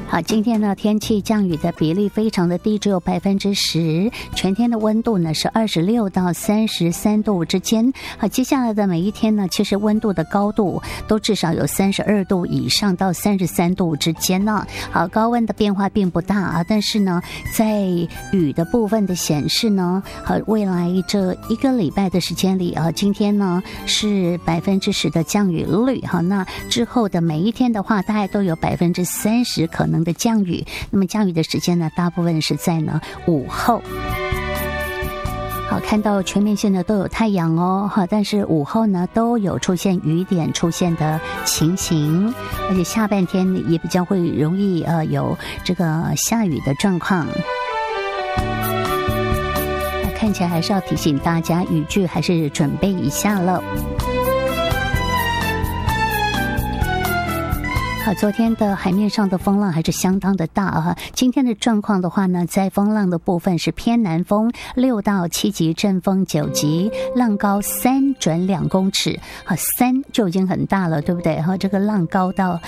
好，今天呢天气降雨的比例非常的低，只有10%，全天的温度呢是26到33度之间。好，接下来的每一天呢，其实温度的高度都至少有32度以上到33度之间呢。好，高温的变化并不大啊，但是呢，在雨的部分的显示呢，未来这一个礼拜的时间里啊，今天呢是10%的降雨率哈，那之后的每一天的话，大概都有30%可能的降雨。那么降雨的时间呢，大部分是在呢午后。好，看到全面性的都有太阳哦，哈，但是午后呢都有出现雨点出现的情形，而且下半天也比较会容易有这个下雨的状况。看起来还是要提醒大家，雨具还是准备一下了。好，昨天的海面上的风浪还是相当的大啊。今天的状况的话呢，在风浪的部分是偏南风6到7级，阵风9级，浪高3转2公尺。好，3就已经很大了，对不对？这个浪高到